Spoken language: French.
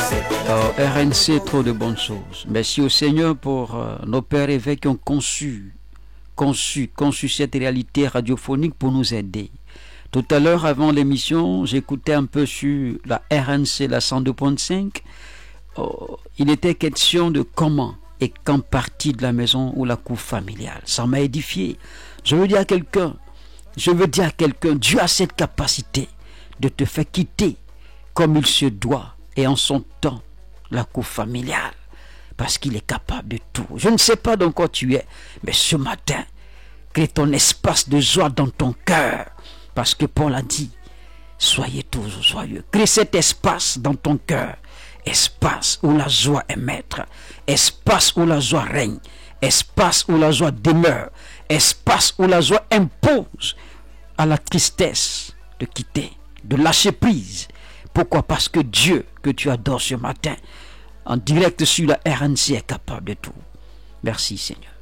Oh, RNC, trop de bonnes choses. Merci au Seigneur pour nos pères évêques qui ont conçu cette réalité radiophonique pour nous aider. Tout à l'heure, avant l'émission, j'écoutais un peu sur la RNC, la 102.5. Oh, il était question de comment et quand partir de la maison ou la cour familiale. Ça m'a édifié. Je veux dire à quelqu'un, Dieu a cette capacité de te faire quitter comme il se doit et en son temps la cour familiale, parce qu'il est capable de tout. Je ne sais pas dans quoi tu es, mais ce matin, crée ton espace de joie dans ton cœur, parce que Paul a dit, soyez toujours joyeux. Crée cet espace dans ton cœur, espace où la joie est maître, espace où la joie règne, espace où la joie demeure, espace où la joie impose à la tristesse de quitter, de lâcher prise. Pourquoi? Parce que Dieu que tu adores ce matin, en direct sur la RNC, est capable de tout. Merci Seigneur.